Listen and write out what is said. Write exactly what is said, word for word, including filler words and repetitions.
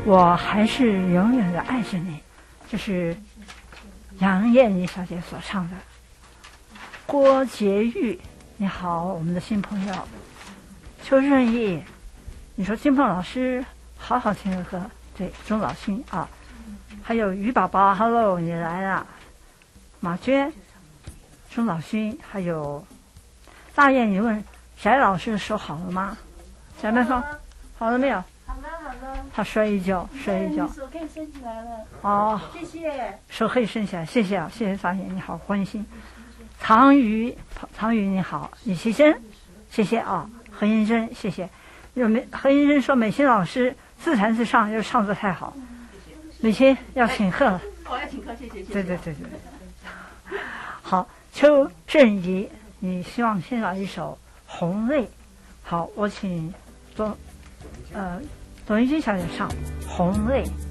我还是永远的爱着你，这是杨艳妮小姐所唱的。郭洁玉，你好，我们的新朋友。邱润义，你说金鹏老师好好听的歌，对，钟老新啊，还有于宝宝 ，Hello， 你来了。马娟，钟老勋，还有大雁，你问翟老师手好了吗？翟麦芳，好了没有？ 好了好了。 他摔一跤，摔一跤。 手可以伸起来了。 哦， 谢谢。 手可以伸起来，谢谢啊，谢谢大雁，你好关心。唐瑜，唐瑜你好，李奇珍，谢谢啊，何银珍，谢谢。有美何银珍说美心老师自弹自唱又唱得太好，美心要请客了。 我要请客，谢谢谢谢。 对对对对。好，邱振怡，你希望先来一首《红泪》。好，我请董呃董玉君小姐唱《红泪》。